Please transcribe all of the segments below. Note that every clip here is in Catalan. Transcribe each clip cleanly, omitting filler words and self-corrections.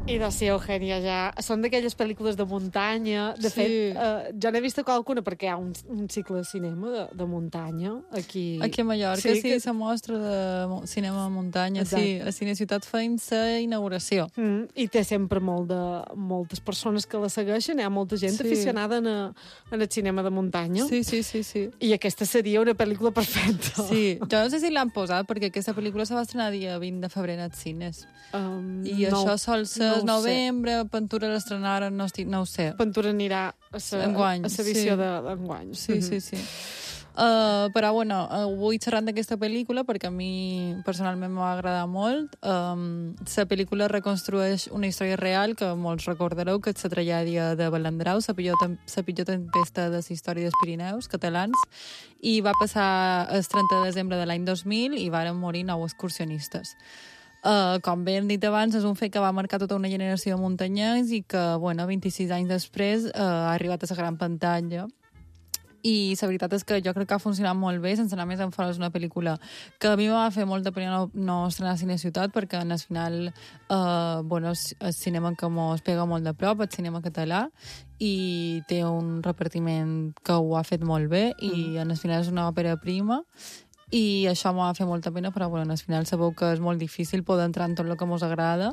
I de ser Eugènia ja... Són d'aquelles pel·lícules de muntanya. De fet, jo n'he vist qualcuna perquè hi ha un cicle de cinema de muntanya aquí... Aquí a Mallorca, sí, se mostra de cinema de muntanya. Exacte. Sí, a Cine Ciutat feim la inauguració. I té sempre moltes persones que la segueixen. Hi ha molta gent aficionada en el cinema de muntanya. Sí. I aquesta seria una pel·lícula perfecta. Sí, jo no sé si l'han posat perquè aquesta pel·lícula se va estrenar dia 20 de febrer als cines. I això sol ser novembre, Pentura l'estrenaren, no ho sé. Pentura anirà a l'edició d'enguany. Sí. Però, bueno, vull xerrar d'aquesta pel·lícula perquè a mi personalment m'ha agradat molt. La pel·lícula reconstrueix una història real que molts recordareu, que és la tragèdia de Balandrau, la pitjor tempesta de la història dels Pirineus catalans, i va passar el 30 de desembre de l'any 2000 i varen morir 9 excursionistes. Com bé hem dit abans, és un fet que va marcar tota una generació de muntanyencs i que, 26 anys després, ha arribat a la gran pantalla. I la veritat és que jo crec que ha funcionat molt bé, sense anar més en fora. És una pel·lícula que a mi m'ha fet molta pena no estrenar a Cine Ciutat, perquè al final és cinema que mos pega molt de prop, el cinema català, i té un repartiment que ho ha fet molt bé, i al final és una òpera prima, i això m'ha fet molta pena, però al final sabeu que és molt difícil poder entrar en tot el que mos agrada.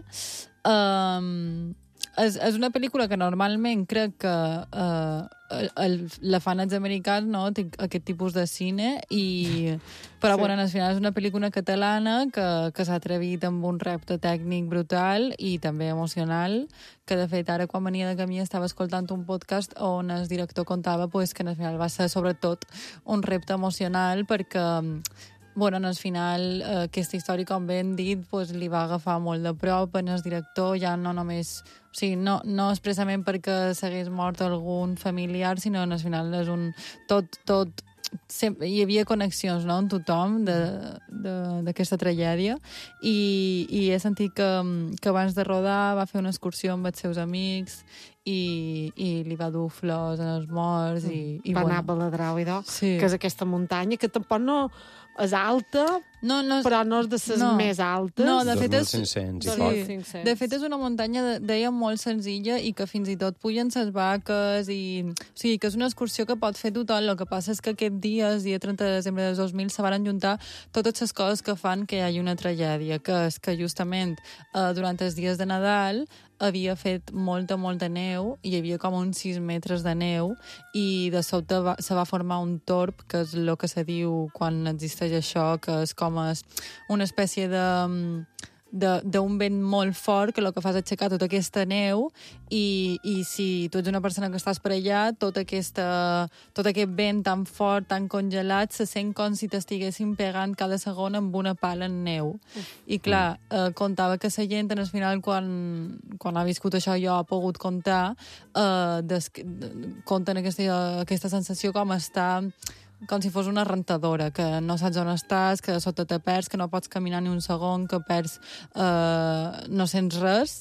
És una pel·lícula que normalment crec que la fan els americans, no? Aquest tipus de cine, però al final és una pel·lícula catalana que s'ha atrevit amb un repte tècnic brutal i també emocional, que de fet ara quan venia de camí estava escoltant un podcast on el director contava que al final va ser sobretot un repte emocional perquè al final aquesta història, com ben dit, li va agafar molt de prop en el director, ja no només... O sigui, no expressament perquè s'hagués mort algun familiar, sinó al final és un... Tot sempre, hi havia connexions, no?, amb tothom d'aquesta tragèdia, i he sentit que abans de rodar va fer una excursió amb els seus amics i li va dur flors en els morts va anar a Balandrau, que és aquesta muntanya que tampoc no és alta, però no és de les més altes. No, de fet 2.500 i poc. De fet és una muntanya, deia, molt senzilla i que fins i tot pugen les vaques o sigui, que és una excursió que pot fer tothom. El que passa és que aquest dia, el dia 30 de desembre de 2000, se van juntar totes les coses que fan que hi hagi una tragèdia, que és que justament durant els dies de Nadal havia fet molta neu, i hi havia com uns 6 metres de neu, i de sobte se va formar un torb, que és el que se diu quan existeix això, que és com una espècie d'un vent molt fort que el que fa és aixecar tota aquesta neu, i si tu ets una persona que estàs per allà, tot aquest vent tan fort, tan congelat, se sent com si t'estiguessin pegant cada segon amb una pala en neu. I clar, contava que la gent, al final, quan ha viscut això, jo he pogut contar, compten aquesta sensació com està... com si fos una rentadora, que no saps on estàs, que sota te perds, que no pots caminar ni un segon, que perds... no sents res,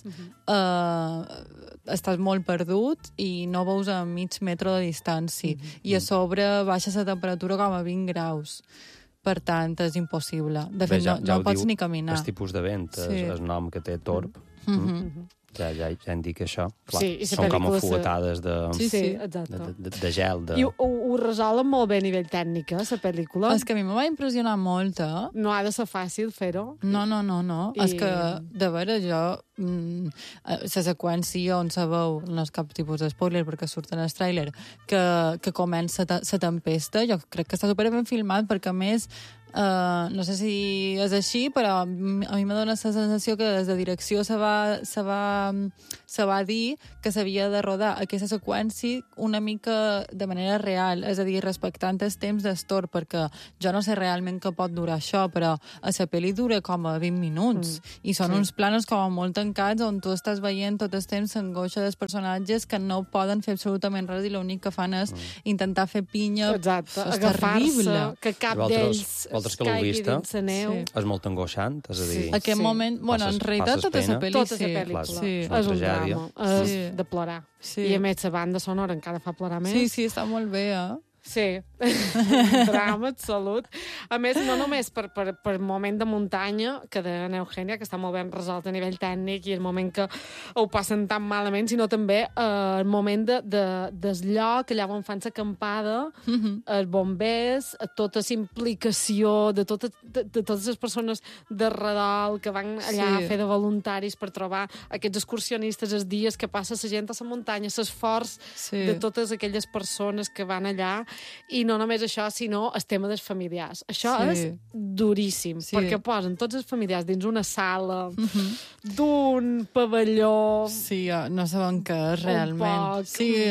estàs molt perdut i no veus a mig metre de distància. I a sobre baixa la temperatura com a 20 graus. Per tant, és impossible. De fet, no pots ni caminar. El tipus de vent, el nom que té torb. Ja indica això. Clar, són com a fuetades de gel. I ho resolen molt bé a nivell tècnic, la pel·lícula. És que a mi me va impressionar molt, No ha de ser fàcil fer-ho. No. És que, de veure, jo... la seqüència on se veu, no és cap tipus d'espoiler perquè surt en el tràiler, que comença la tempesta, jo crec que està super ben filmat, perquè a més no sé si és així, però a mi me dona la sensació que des de direcció se va dir que s'havia de rodar aquesta seqüència una mica de manera real, és a dir, respectant el temps d'estor, perquè jo no sé realment què pot durar això, però a la pel·li dura com a 20 minuts i són uns planos com a molt tancats on tu estàs veient tot el temps l'angoixa dels personatges que no poden fer absolutament res i l'únic que fan és intentar fer pinya. Exacte, agafar-se, que cap d'ells que l'heu vista, és molt angoixant, és a dir... Aquest moment, en realitat tota la pel·lícula és un drama, és de plorar. I a més la banda sonora encara fa plorar més. Sí, està molt bé, Sí, drama absolut. A més, no només per moment de muntanya, que deia Eugènia, que està molt ben resolt a nivell tècnic i el moment que ho passen tan malament, sinó també el moment del lloc, allà on fan l'acampada, els bombers, tota la implicació de totes les persones de redol que van allà a fer de voluntaris per trobar aquests excursionistes, els dies que passa la gent a la muntanya, l'esforç de totes aquelles persones que van allà. I no només això, sinó el tema dels familiars. Això és duríssim, perquè posen tots els familiars dins una sala d'un pavelló... Sí, no saben què és realment.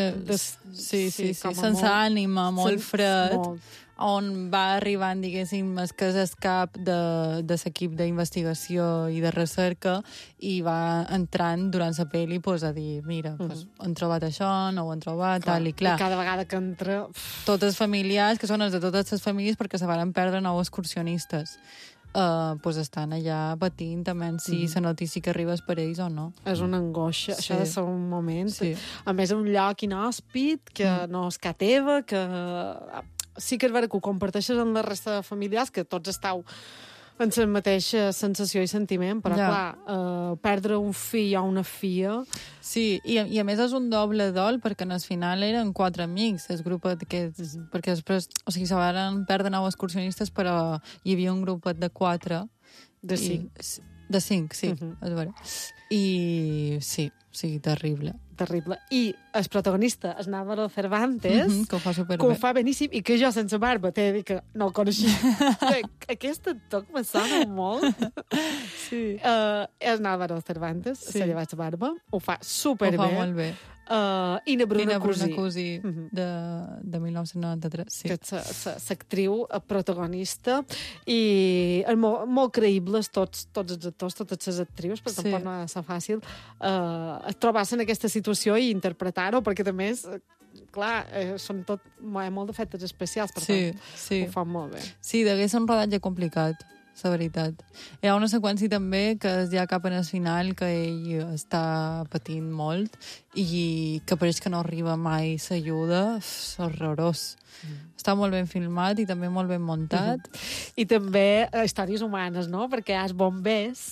Sí, sense ànima, molt fred, on va arribant, diguéssim, que és el cap de l'equip d'investigació i de recerca i va entrant durant la pel·li a dir, mira, han trobat això, no ho han trobat, tal i clar. I cada vegada que entra... Tots els familiars, que són els de totes les famílies, perquè se van perdre nous excursionistes. Estan allà patint també si la notícia que arriba és per ells o no. És una angoixa, això ha de ser un moment. A més, un lloc inhòspit, que no és ca teva, que... Sí que és vera que ho comparteixes amb la resta de familiars, que tots esteu en la mateixa sensació i sentiment, però clar, perdre un fill o una filla... Sí, i a més és un doble dol, perquè al final eren 4 amics, el grupet perquè després, o sigui, se van perdre 9 excursionistes, però hi havia un grupet de 4. De 5. De 5, sí, és vera. I sí, terrible. Terrible. I el protagonista, el Álvaro Cervantes, que ho fa superbé. Que ho fa beníssim, i que jo sense barba t'he dit que no el coneixia. Aquest actor me sona molt. Sí. És Álvaro Cervantes, se lleva la barba, ho fa superbé. Ho fa molt bé. I na Bruna Cusí, de 1993, sí. Que és l'actriu protagonista, i molt creïbles tots els actors, totes les actrius, perquè tampoc no és fàcil trobar-se en aquesta situació i interpretar-ho, perquè també és... Clar, són molt d'efectes especials, per tant, ho fan molt bé. Sí, degué ser un rodatge complicat, la veritat. Hi ha una seqüència també que és ja cap en el final, que ell està patint molt i que pareix que no arriba mai l'ajuda. És horrorós. Està molt ben filmat i també molt ben muntat. I també històries humanes, no? Perquè hi ha els bombers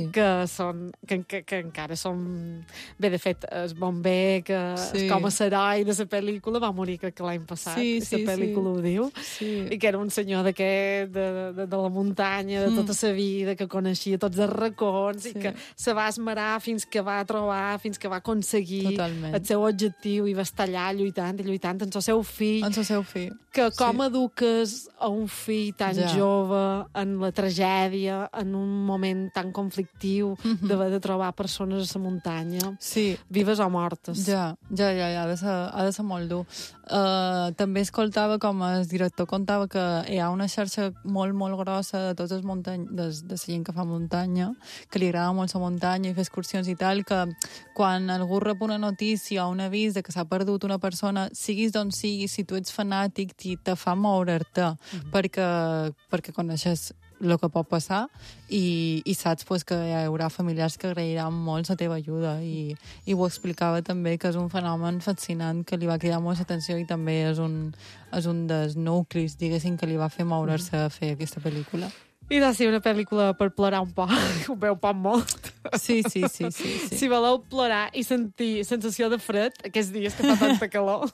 que encara són... Bé, de fet, el bomber que és com a heroi de la pel·lícula va morir, crec que l'any passat. La pel·lícula ho diu. I que era un senyor d'aquest, de la muntanya, de tota la vida, que coneixia tots els racons i que se va esmerar fins que va trobar, fins que va aconseguir el seu objectiu i va estar allà lluitant en el seu fill. En el seu fill. Que com eduques a un fill tan jove en la tragèdia, en un moment tan conflictiu d'haver de trobar persones a la muntanya, vives o mortes. Ja, ha de ser molt dur. També escoltava com el director contava que hi ha una xarxa molt, molt grossa de tots els de la gent que fa muntanya, que li agrada molt la muntanya i fer excursions i tal, que quan algú rep una notícia o un avís de que s'ha perdut una persona, siguis d'on siguis, si tu ets fanàtic, te fa moure'l-te, perquè coneixes el que pot passar i saps que hi haurà familiars que agrairan molt la teva ajuda i ho explicava també, que és un fenomen fascinant que li va cridar molt l'atenció i també és un dels nuclis, diguéssim, que li va fer moure's a fer aquesta pel·lícula. I de ser una pel·lícula per plorar un poc, ho veu poc molt. Sí. Si voleu plorar i sentir sensació de fred, aquests dies que fa tanta calor,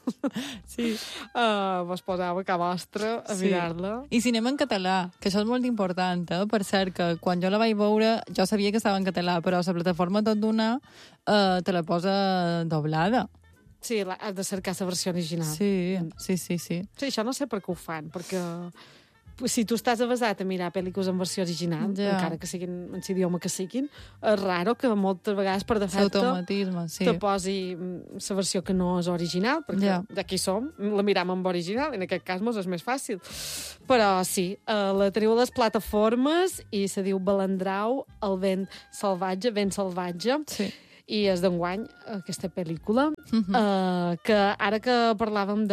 vos poseu a casa vostra a mirar-la. I cinema en català, que això és molt important, per cert, que quan jo la vaig veure, jo sabia que estava en català, però la plataforma tot d'una te la posa doblada. Sí, has de cercar la versió original. Sí. Sí, això no sé per què ho fan, perquè... Si tu estàs avasat a mirar pel·lícules en versió original, encara que siguin en l'idioma que siguin, és raro que moltes vegades per defecte te posi la versió que no és original, perquè d'aquí som, la miram en original, en aquest cas mos és més fàcil. Però sí, la teniu a les plataformes i se diu Balandrau, el vent salvatge, i és d'enguany, aquesta pel·lícula, que ara que parlàvem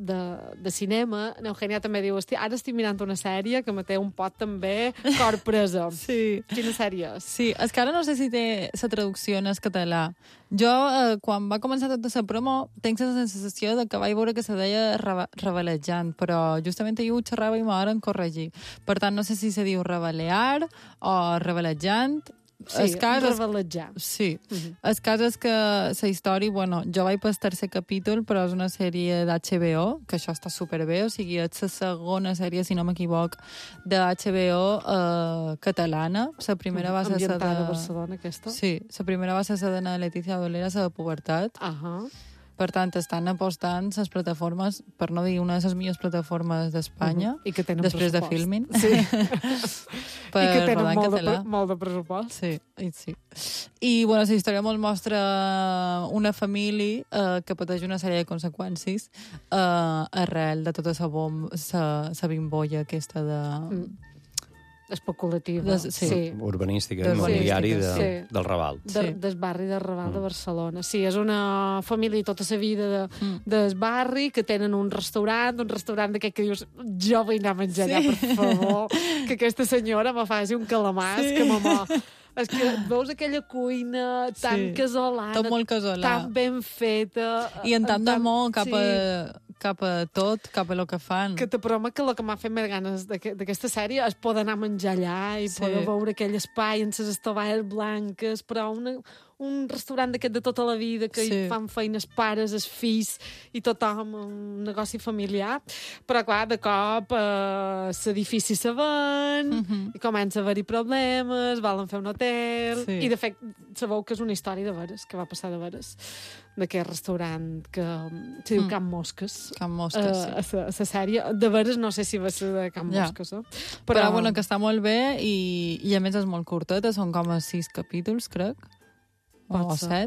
de cinema, n'Eugènia també diu, hosti, ara estic mirant una sèrie que me té un pot també cor presa. Sí. Quina sèrie és? Sí, és que ara no sé si té la traducció en català. Jo, quan va començar tota la promo, tinc la sensació de que vaig veure que se deia revelejant, però justament ahir ho xerrava i m'ho van corregir. Per tant, no sé si se diu revelear o revelejant. Sí, revelejant. Sí. El cas és que la història, bueno, jo vaig pel tercer capítol, però és una sèrie d'HBO, que això està superbé, o sigui, és la segona sèrie, si no m'equivoc, de HBO catalana. La primera va ser ambientada a Barcelona, aquesta? Sí, la primera va ser la de Letícia Dolera, la de Pubertat. Per tant, estan apostant les plataformes, per no dir una de les millors plataformes d'Espanya, i que tenen després pressupost. de Filmin. Sí. I que tenen molt de pressupost. Sí. I, bueno, la història molt mostra una família que pateix una sèrie de conseqüències arrel de tota la bimbolla aquesta de... especulativa. Urbanística, immobiliari del Raval. Del barri del Raval de Barcelona. Sí, és una família tota la vida del barri, que tenen un restaurant d'aquest que dius, jo vull anar a menjar allà, per favor, que aquesta senyora me faci un calamàs, que m'amor. És que veus aquella cuina tan casolana, tot molt casolà, tan ben feta, i en tant d'amor cap a tot, cap a lo que fan. Que te promet que el que m'ha fet més ganes d'aquesta sèrie és poder anar a menjar allà i poder veure aquell espai amb les estovalles blanques, però un restaurant d'aquest de tota la vida, que hi fan feines pares, els fills i tothom, un negoci familiar. Però, clar, de cop l'edifici se ven i comença a haver-hi problemes, volen fer un hotel, i de fet sabeu que és una història de veres, que va passar de veres, d'aquest restaurant que se diu Can Mosques. Can Mosques, a la sèrie. De veres no sé si va ser de Can Mosques, però bueno, que està molt bé i a més és molt curteta, són com a 6 capítols, crec, o 7.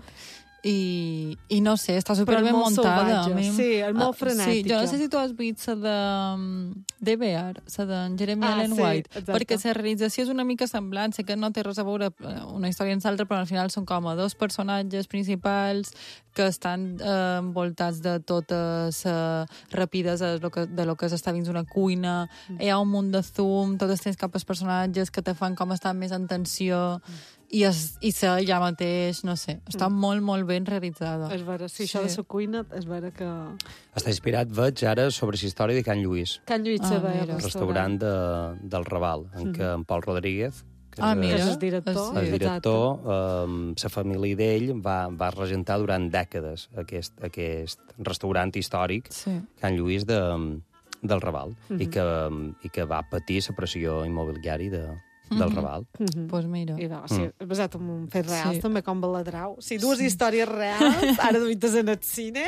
I no sé, està superben muntada. Sí, és molt frenètica. Sí, jo no sé si tu has vist la de Bear, la d'en Jeremy Allen White, perquè la realització és una mica semblant, sé que no té res a veure una història amb l'altra, però al final són com a 2 personatges principals que estan envoltats de totes rapidesa de lo que s'està dins una cuina, hi ha un munt de zoom, totes tens cap als personatges que te fan com estar més en tensió, i ser allà mateix, no sé, està molt, molt ben realitzada. És vera, sí, això de la cuina, és vera que... Està inspirat, veig, ara, sobre la història de Can Lluís. Can Lluís se veia, el restaurant del Raval, en què en Pol Rodríguez, que és el director, la família d'ell va regentar durant dècades aquest restaurant històric, Can Lluís del Raval, i que va patir la pressió immobiliària del Raval. Pues mira. I basat en un fet real, també com Baladrau. Sí, 2 històries reals, ara duites en el cine,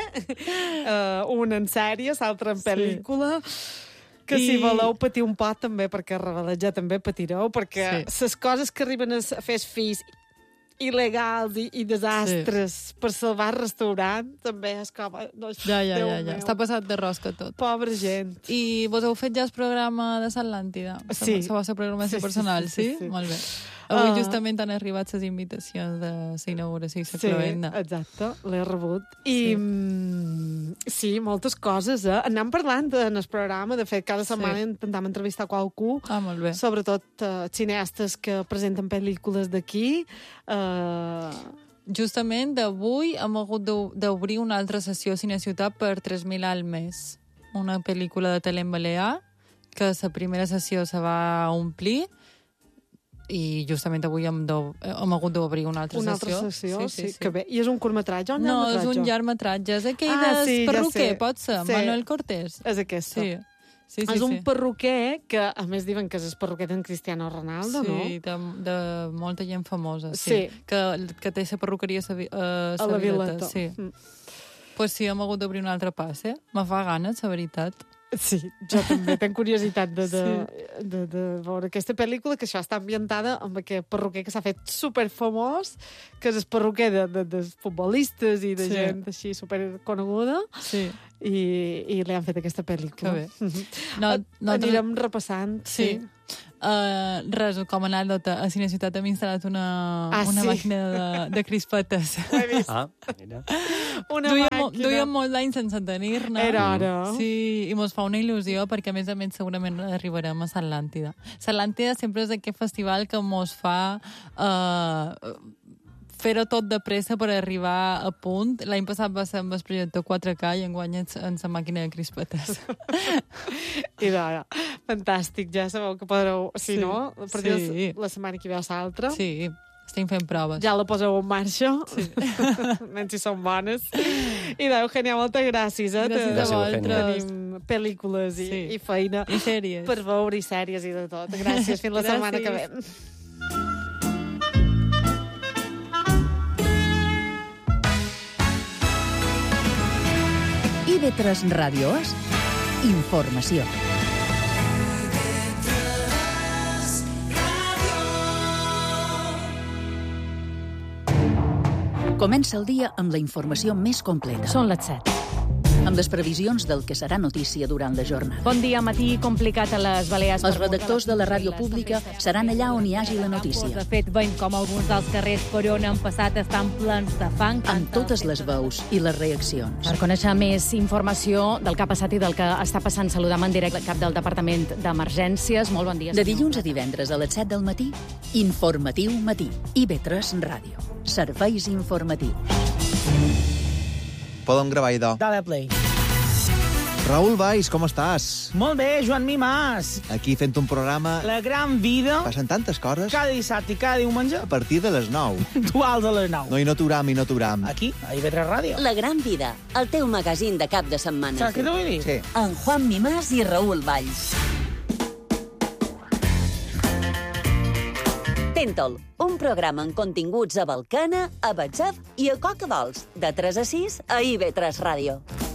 una en sèrie, l'altra en pel·lícula, que si voleu patir un pot també, perquè revelejar també patireu, perquè les coses que arriben a fer fills il·legals i desastres per salvar el restaurant també és com... Ja. Està passat de rosca tot. Pobra gent. I vos heu fet ja el programa de l'Atlàntida? Sí. La vostra programació personal, sí? Molt bé. Avui justament han arribat les invitacions de la inauguració i la cloenda. Sí, exacte, l'he rebut. I sí, moltes coses, Anem parlant en el programa, de fet, cada setmana intentem entrevistar qualcú, molt bé. Sobretot cineastes que presenten pel·lícules d'aquí. Justament d'avui hem hagut d'obrir una altra sessió a Cineciutat per 3.000 al mes. Una pel·lícula de talent balear, que la primera sessió se va omplir, i justament avui hem hagut d'obrir una altra sessió. Sí. Que bé. I és un curtmetratge o un llargmetratge? No, és un llargmetratge. És aquell del perruquer, pot ser? Manuel Cortés. És aquesta. Sí. És un perruquer que, a més, diuen que és el perruquer d'en Cristiano Ronaldo, no? Sí, de molta gent famosa, que té la perruqueria a la Vileta. Sí. Pues sí, hem hagut d'obrir un altre pas, Me fa ganes, la veritat. Sí, jo també tenc curiositat de veure aquesta pel·lícula, que això està ambientada amb aquest perruquer que s'ha fet superfamós, que és el perruquer de futbolistes i de gent així superconeguda, i li han fet aquesta pel·lícula. Que bé. Anirem repassant. Res, com a anècdota, a Cineciutat hem instal·lat una màquina de crispetes. Ho he vist. Mira. Una màquina. Duíem molt d'anys sense tenir-ne. Era hora. Sí, i mos fa una il·lusió perquè, a més segurament arribarem a Satlàntida. Satlàntida sempre és aquest festival que mos fa fer-ho tot de pressa per arribar a punt. L'any passat va ser amb el projector 4K i enguany en la màquina de crispetes. I ara, fantàstic, ja sabeu que podreu, si no, per dir la setmana que ve a l'altra. Sí, estem fent proves. Ja la poseu en marxa, menys si són bones. I Eugènia, moltes gràcies. Gràcies a vosaltres. Tenim pel·lícules i feina. I sèries. Per veure i sèries i de tot. Gràcies, fins la setmana que ve. IB3 Ràdio és informació. Comença el dia amb la informació més completa. Són les 7. Amb les previsions del que serà notícia durant la jornada. Bon dia, matí complicat a les Balears. Els redactors de la ràdio pública seran allà on hi hagi la notícia. De fet, veiem com alguns dels carrers per on han passat estan plens de fang. Amb totes les veus i les reaccions. Per conèixer més informació del que ha passat i del que està passant, saludam en directe el cap del Departament d'Emergències. Molt bon dia. De dilluns a divendres a les 7 del matí, Informatiu Matí. IB3 Ràdio. Serveis informatius. Podem gravar, idò. Dale play. Raül Valls, com estàs? Molt bé, Joan Mimàs. Aquí fent un programa... La gran vida. Passen tantes coses. Cada dissabte i cada diumenge. A partir de les 9. Actuals a les 9. No, i no t'uram. Aquí, a IB3 Ràdio. La gran vida, el teu magazín de cap de setmana. Saps què t'ho vull dir? Sí. En Juan Mimàs i Raül Valls. Tentol, un programa amb continguts a Balcana, a WhatsApp i a Coca Dols, de 3 a 6 a IB3 Ràdio.